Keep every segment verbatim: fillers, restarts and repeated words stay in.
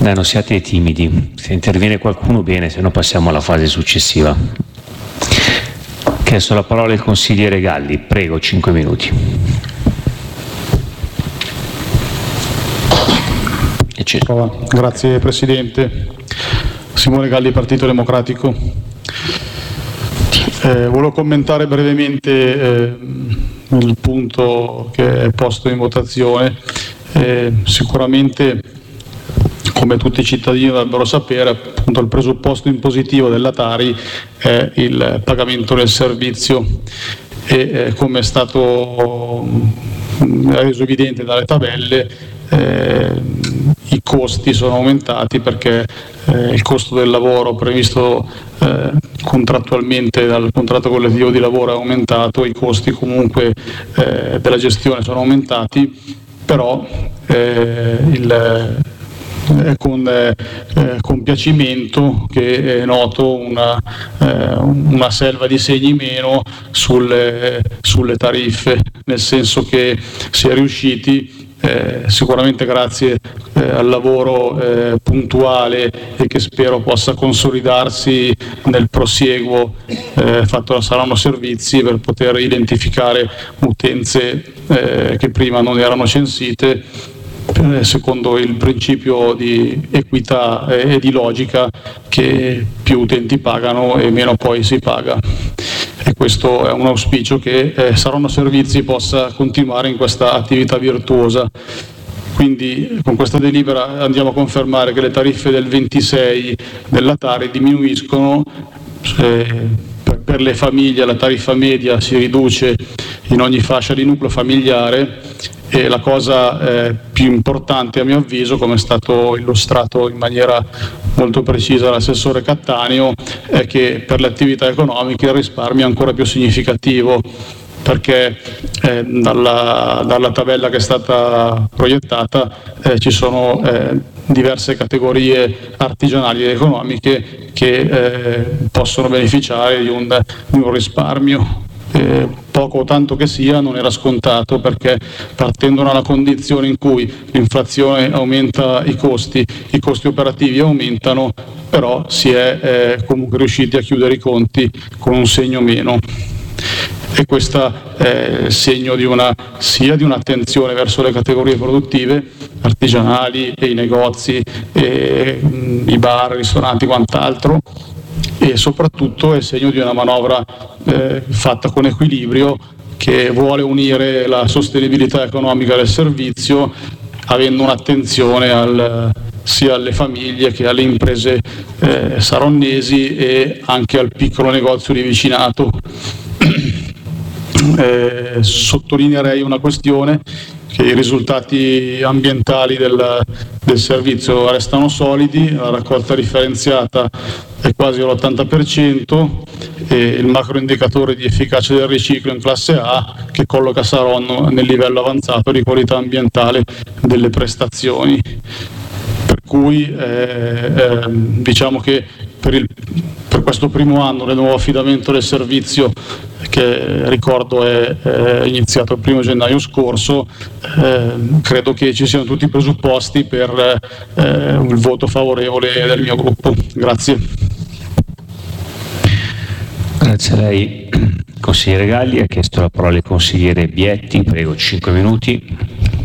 Dai, non siate timidi, se interviene qualcuno bene, se no passiamo alla fase successiva. Chiesto la parola il consigliere Galli, prego, cinque minuti. Grazie Presidente. Simone Galli, Partito Democratico. Eh, volevo commentare brevemente eh, il punto che è posto in votazione. Eh, sicuramente, come tutti i cittadini dovrebbero sapere, appunto il presupposto impositivo della Tari è il pagamento del servizio e eh, come è stato reso evidente dalle tabelle, eh, i costi sono aumentati perché eh, il costo del lavoro previsto eh, contrattualmente dal contratto collettivo di lavoro è aumentato, i costi comunque eh, della gestione sono aumentati, però eh, il È con eh, compiacimento che è noto una, eh, una selva di segni meno sulle, sulle tariffe, nel senso che si è riusciti eh, sicuramente grazie eh, al lavoro eh, puntuale e che spero possa consolidarsi nel prosieguo eh, fatto da Saronno Servizi per poter identificare utenze eh, che prima non erano censite, secondo il principio di equità e di logica che più utenti pagano e meno poi si paga. E questo è un auspicio che eh, Saronno Servizi possa continuare in questa attività virtuosa. Quindi con questa delibera andiamo a confermare che le tariffe del ventisei della Tari diminuiscono. Eh, per le famiglie la tariffa media si riduce in ogni fascia di nucleo familiare e la cosa eh, più importante a mio avviso, come è stato illustrato in maniera molto precisa dall'assessore Cattaneo, è che per le attività economiche il risparmio è ancora più significativo, perché eh, dalla, dalla tabella che è stata proiettata eh, ci sono eh, diverse categorie artigianali ed economiche che eh, possono beneficiare di un, di un risparmio. Eh, poco o tanto che sia non era scontato, perché partendo dalla condizione in cui l'inflazione aumenta i costi, i costi operativi aumentano, però si è eh, comunque riusciti a chiudere i conti con un segno meno. E questo è segno di una, sia di un'attenzione verso le categorie produttive, artigianali e i negozi, e, mh, i bar, i ristoranti e quant'altro, e soprattutto è segno di una manovra eh, fatta con equilibrio, che vuole unire la sostenibilità economica del servizio, avendo un'attenzione al, sia alle famiglie che alle imprese eh, saronnesi e anche al piccolo negozio di vicinato. Eh, sottolineerei una questione: che i risultati ambientali del, del servizio restano solidi, la raccolta differenziata è quasi all'ottanta per cento e il macroindicatore di efficacia del riciclo in classe A, che colloca Saronno nel livello avanzato di qualità ambientale delle prestazioni. Per cui eh, eh, diciamo che per, il, per questo primo anno del nuovo affidamento del servizio, che ricordo è, è iniziato il primo gennaio scorso, eh, credo che ci siano tutti i presupposti per eh, il voto favorevole del mio gruppo. Grazie. Grazie a lei, consigliere Galli. Ha chiesto la parola il consigliere Bietti, prego, cinque minuti.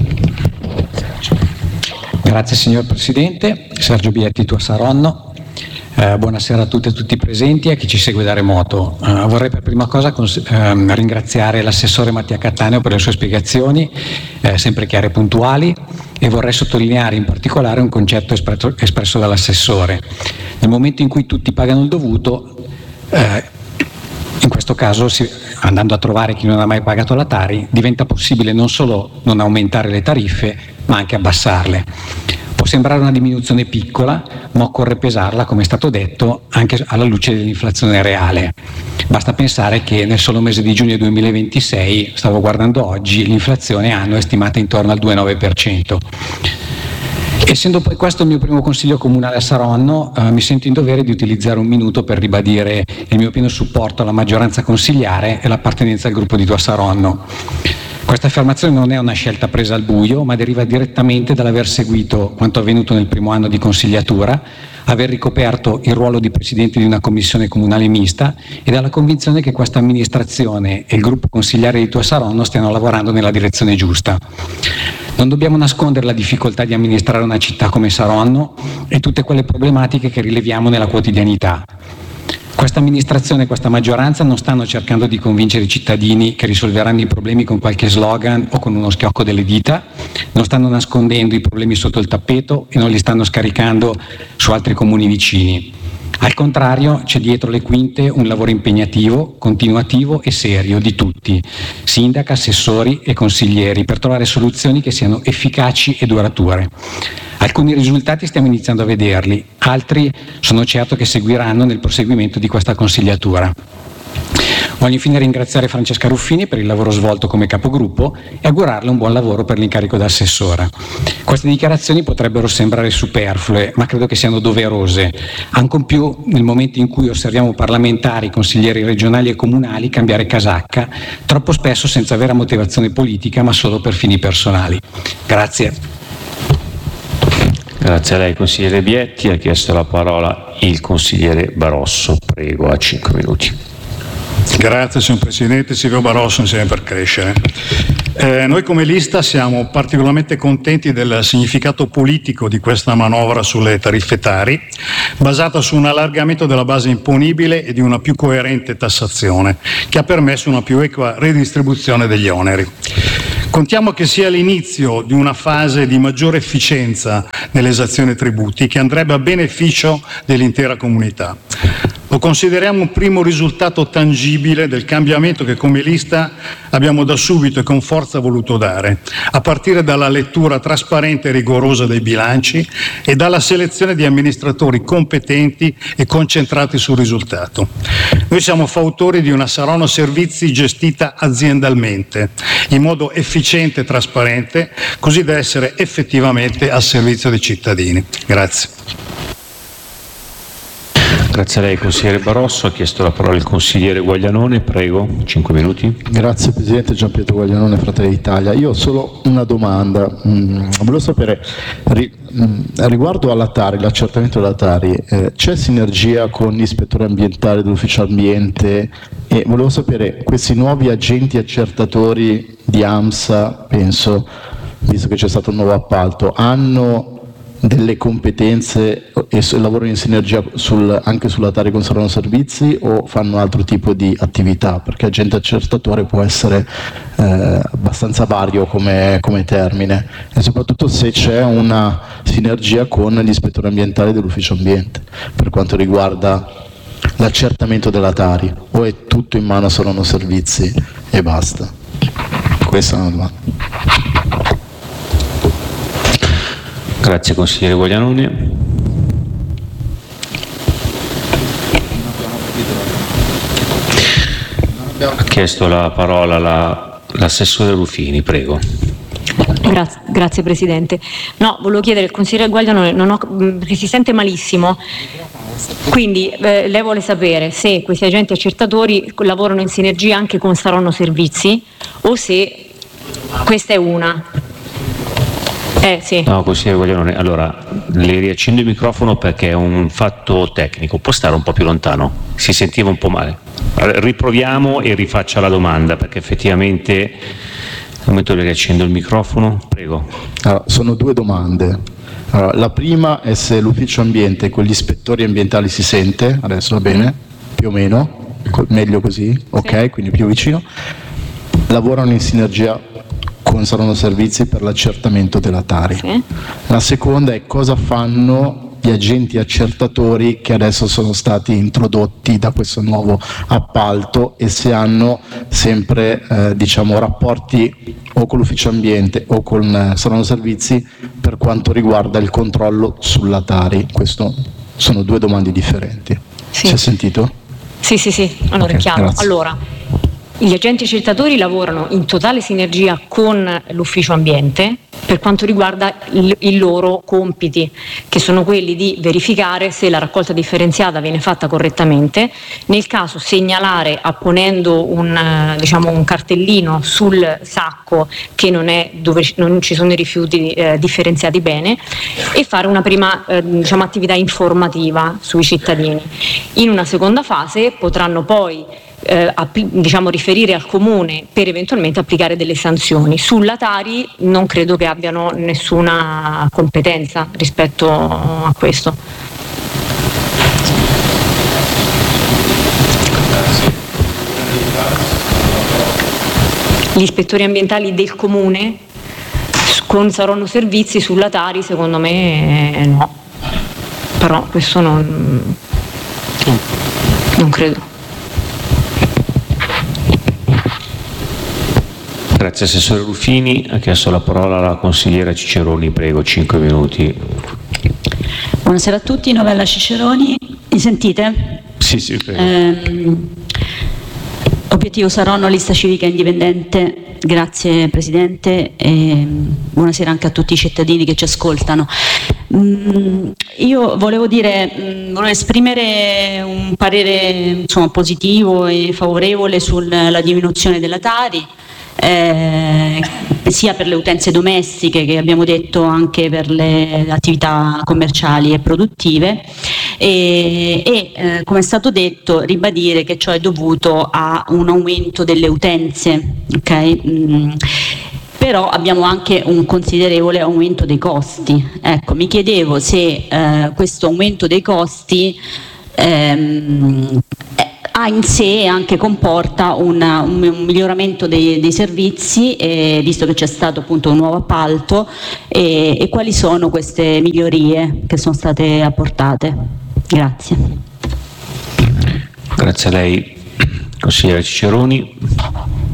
Grazie signor Presidente, Sergio Bietti, Tua Saronno. Eh, buonasera a tutte e tutti i presenti e a chi ci segue da remoto. Eh, vorrei per prima cosa cons- ehm, ringraziare l'assessore Mattia Cattaneo per le sue spiegazioni, eh, sempre chiare e puntuali, e vorrei sottolineare in particolare un concetto espresso, espresso dall'assessore. Nel momento in cui tutti pagano il dovuto, eh, in questo caso, si, andando a trovare chi non ha mai pagato la Tari, diventa possibile non solo non aumentare le tariffe, ma anche abbassarle. Può sembrare una diminuzione piccola, ma occorre pesarla, come è stato detto, anche alla luce dell'inflazione reale. Basta pensare che nel solo mese di giugno duemilaventisei, stavo guardando oggi, l'inflazione annua è stimata intorno al due virgola nove per cento. Essendo poi questo il mio primo consiglio comunale a Saronno, eh, mi sento in dovere di utilizzare un minuto per ribadire il mio pieno supporto alla maggioranza consigliare e l'appartenenza al gruppo di Tua Saronno. Questa affermazione non è una scelta presa al buio, ma deriva direttamente dall'aver seguito quanto avvenuto nel primo anno di consigliatura, aver ricoperto il ruolo di presidente di una commissione comunale mista e dalla convinzione che questa amministrazione e il gruppo consigliare di Tua Saronno stiano lavorando nella direzione giusta. Non dobbiamo nascondere la difficoltà di amministrare una città come Saronno e tutte quelle problematiche che rileviamo nella quotidianità. Questa amministrazione e questa maggioranza non stanno cercando di convincere i cittadini che risolveranno i problemi con qualche slogan o con uno schiocco delle dita, non stanno nascondendo i problemi sotto il tappeto e non li stanno scaricando su altri comuni vicini. Al contrario, c'è dietro le quinte un lavoro impegnativo, continuativo e serio di tutti, sindaca, assessori e consiglieri, per trovare soluzioni che siano efficaci e durature. Alcuni risultati stiamo iniziando a vederli, altri sono certo che seguiranno nel proseguimento di questa consigliatura. Voglio infine ringraziare Francesca Ruffini per il lavoro svolto come capogruppo e augurarle un buon lavoro per l'incarico da assessora. Queste dichiarazioni potrebbero sembrare superflue, ma credo che siano doverose, ancor più nel momento in cui osserviamo parlamentari, consiglieri regionali e comunali cambiare casacca, troppo spesso senza vera motivazione politica, ma solo per fini personali. Grazie. Grazie a lei, consigliere Bietti. Ha chiesto la parola il consigliere Barosso. Prego, a cinque minuti. Grazie signor Presidente, Silvio Barosso insieme per crescere. Eh, noi come lista siamo particolarmente contenti del significato politico di questa manovra sulle tariffe Tari, basata su un allargamento della base imponibile e di una più coerente tassazione, che ha permesso una più equa redistribuzione degli oneri. Contiamo che sia l'inizio di una fase di maggiore efficienza nell'esazione tributi che andrebbe a beneficio dell'intera comunità. Lo consideriamo un primo risultato tangibile del cambiamento che come lista abbiamo da subito e con forza voluto dare, a partire dalla lettura trasparente e rigorosa dei bilanci e dalla selezione di amministratori competenti e concentrati sul risultato. Noi siamo fautori di una Saronno Servizi gestita aziendalmente, in modo efficiente e trasparente, così da essere effettivamente al servizio dei cittadini. Grazie. Grazie a lei, consigliere Barosso. Ha chiesto la parola il consigliere Guaglianone. Prego, cinque minuti. Grazie Presidente, Gian Pietro Guaglianone, Fratelli d'Italia. Io ho solo una domanda. Mm, volevo sapere, ri, mm, riguardo alla Tari, l'accertamento della Tari, eh, c'è sinergia con l'ispettori ambientale dell'ufficio ambiente e volevo sapere, questi nuovi agenti accertatori di AMSA, penso, visto che c'è stato un nuovo appalto, hanno delle competenze e lavorano in sinergia sul, anche sulla Tari con Saronno Servizi o fanno altro tipo di attività? Perché agente accertatore può essere eh, abbastanza vario come, come termine, e soprattutto se c'è una sinergia con gli ispettori ambientali dell'ufficio ambiente per quanto riguarda l'accertamento della Tari, o è tutto in mano a Saronno Servizi e basta? Questa è una domanda. Grazie consigliere Guaglianone. Ha chiesto la parola la, l'assessore Ruffini, prego. Grazie, grazie Presidente. No, volevo chiedere al consigliere Guaglianone, non ho, perché si sente malissimo, quindi eh, lei vuole sapere se questi agenti accertatori lavorano in sinergia anche con Saronno Servizi o se questa è una. Eh, sì. No, consigliere Guaglianone, allora le riaccendo il microfono perché è un fatto tecnico, può stare un po' più lontano, si sentiva un po' male. Riproviamo e rifaccia la domanda perché effettivamente al momento le riaccendo il microfono, prego. Allora, sono due domande. Allora, la prima è se l'ufficio ambiente con gli ispettori ambientali si sente, adesso va bene, più o meno, meglio così, ok, sì. Quindi più vicino. Lavorano in sinergia con Saronno Servizi per l'accertamento della Tari. Sì. La seconda è cosa fanno gli agenti accertatori che adesso sono stati introdotti da questo nuovo appalto e se hanno sempre eh, diciamo rapporti o con l'ufficio ambiente o con eh, Saronno Servizi per quanto riguarda il controllo sulla Tari. Questo sono due domande differenti. Sì. Si è sentito? Sì, sì, sì, allora, okay, chiaro. Grazie. Allora, Gli agenti accertatori lavorano in totale sinergia con l'ufficio ambiente per quanto riguarda il, i loro compiti, che sono quelli di verificare se la raccolta differenziata viene fatta correttamente, nel caso segnalare apponendo un, diciamo, un cartellino sul sacco che non, è dove non ci sono i rifiuti eh, differenziati bene, e fare una prima eh, diciamo, attività informativa sui cittadini. In una seconda fase potranno poi Eh, app- diciamo riferire al comune per eventualmente applicare delle sanzioni. Sulla Tari non credo che abbiano nessuna competenza rispetto a questo. Gli ispettori ambientali del comune con Saronno Servizi sulla Tari secondo me eh, no, però questo non, non credo. Grazie Assessore Ruffini. Ha chiesto la parola la consigliera Ciceroni, prego, cinque minuti. Buonasera a tutti, Novella Ciceroni, mi sentite? Sì, sì, prego. Eh, obiettivo Saronno, lista civica indipendente, grazie Presidente e buonasera anche a tutti i cittadini che ci ascoltano. Mm, io volevo dire, mm, volevo esprimere un parere insomma, positivo e favorevole sulla diminuzione della Tari. Eh, sia per le utenze domestiche che abbiamo detto anche per le attività commerciali e produttive e, e eh, come è stato detto ribadire che ciò è dovuto a un aumento delle utenze, ok? Mm. Però abbiamo anche un considerevole aumento dei costi. Ecco, mi chiedevo se eh, questo aumento dei costi ehm, ha in sé anche comporta una, un, un miglioramento dei, dei servizi, eh, visto che c'è stato appunto un nuovo appalto, e, e quali sono queste migliorie che sono state apportate. Grazie. Grazie a lei, consigliere Ciceroni.